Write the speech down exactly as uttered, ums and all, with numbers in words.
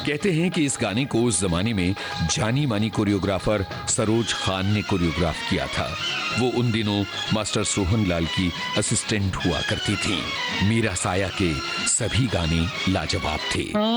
कहते हैं कि इस गाने को उस जमाने में जानी मानी कोरियोग्राफर सरोज खान ने कोरियोग्राफ किया था। वो उन दिनों मास्टर सोहन लाल की असिस्टेंट हुआ करती थी। मीरा साया के सभी गाने लाजवाब थे।